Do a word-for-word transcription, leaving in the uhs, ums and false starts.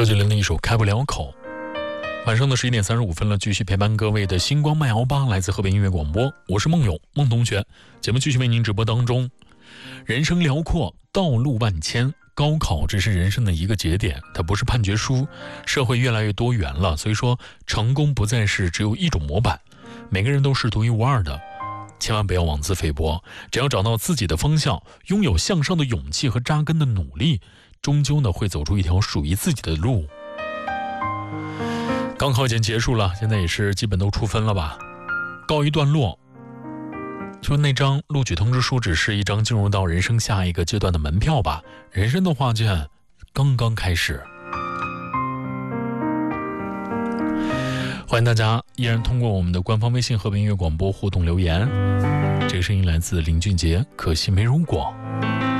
周杰伦的一首《开不了口》。晚上的十一点三十五分了，继续陪伴各位的星光慢摇吧，来自河北音乐广播，我是孟勇孟同学。节目继续为您直播当中。人生辽阔，道路万千，高考只是人生的一个节点，它不是判决书。社会越来越多元了，所以说成功不再是只有一种模板，每个人都是独一无二的。千万不要妄自菲薄，只要找到自己的方向，拥有向上的勇气和扎根的努力，终究呢会走出一条属于自己的路。高考已经结束了，现在也是基本都出分了吧，告一段落。就那张录取通知书只是一张进入到人生下一个阶段的门票吧，人生的画卷刚刚开始。欢迎大家依然通过我们的官方微信河北音乐广播互动留言。这个声音来自林俊杰，可惜没如果。